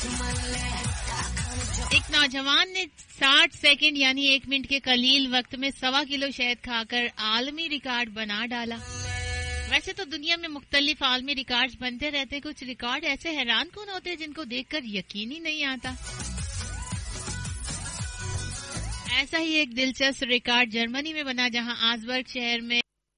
एक नौजवान ने 60 सेकंड यानी 1 मिनट के कलील वक्त में 1.25 किलो शहद खाकर आलमी रिकॉर्ड बना डाला। वैसे तो दुनिया में मुख्तलिफ आलमी रिकॉर्ड्स बनते रहते, कुछ रिकॉर्ड ऐसे हैरान कौन होते हैं जिनको देखकर यकीन ही नहीं आता। ऐसा ही एक दिलचस्प रिकॉर्ड जर्मनी में बना, जहां आसबर्ग शहर में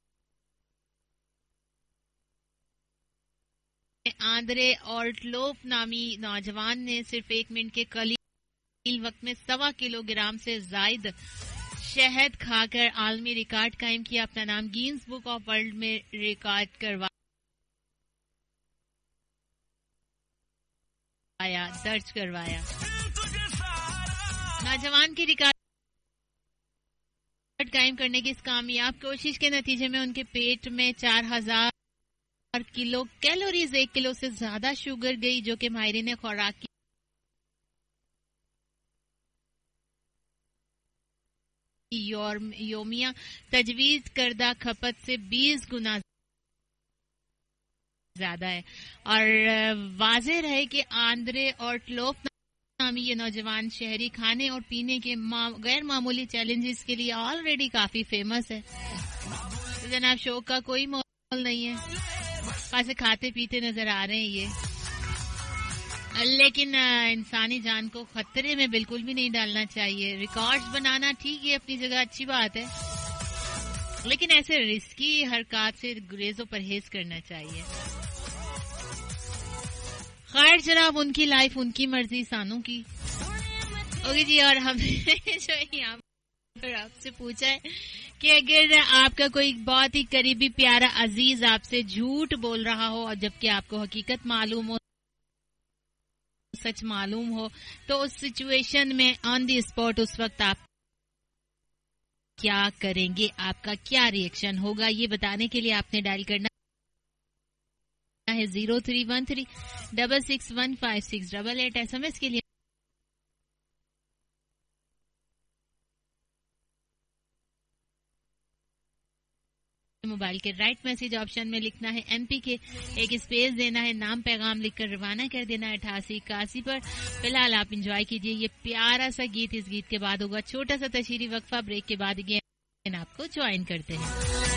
आंद्रे ऑर्टलोफ नामी नौजवान ने सिर्फ 1 मिनट के कलील वक्त में 1.25 किलोग्राम से ज्यादा शहद खाकर आलमी रिकॉर्ड कायम किया, अपना नाम गिनीज बुक ऑफ वर्ल्ड में रिकॉर्ड दर्ज करवाया। नौजवान की रिकॉर्ड कायम करने की इस कामयाब कोशिश के नतीजे में उनके पेट में 4000 किलो कैलोरीज, 1 किलो से ज्यादा शुगर गई, जो कि माहिरीन खुराक की योमिया तजवीज करदा खपत से 20 गुना ज्यादा है। और वाज़ेह रहे कि आंद्रे ऑर्टलोफ नामी ये नौजवान शहरी खाने और पीने के गैर मामूली चैलेंजेस के लिए ऑलरेडी काफी फेमस है। तो जनाब शौक का कोई मोल नहीं है, पासे खाते पीते नजर आ रहे हैं ये, लेकिन इंसानी जान को खतरे में बिल्कुल भी नहीं डालना चाहिए। रिकॉर्ड्स बनाना ठीक है, अपनी जगह अच्छी बात है, लेकिन ऐसे रिस्की हरकत से गुरेजो परहेज करना चाहिए। खैर जनाब, उनकी लाइफ उनकी मर्जी, सानों की ओके जी। और हमने जो यहाँ पर आपसे पूछा है कि अगर आपका कोई बहुत ही करीबी प्यारा अजीज आपसे झूठ बोल रहा हो और जबकि आपको हकीकत मालूम हो, सच मालूम हो, तो उस सिचुएशन में ऑन द स्पॉट उस वक्त आप क्या करेंगे, आपका क्या रिएक्शन होगा, ये बताने के लिए आपने डायल करना है 0313661568। SMS के लिए मोबाइल के राइट मैसेज ऑप्शन में लिखना है MP के, एक स्पेस देना है, नाम पैगाम लिखकर रवाना कर देना है 8881 पर। फिलहाल आप एंजॉय कीजिए ये प्यारा सा गीत। इस गीत के बाद होगा छोटा सा तशरीरी वक्फा, ब्रेक के बाद अगेन आपको ज्वाइन करते हैं।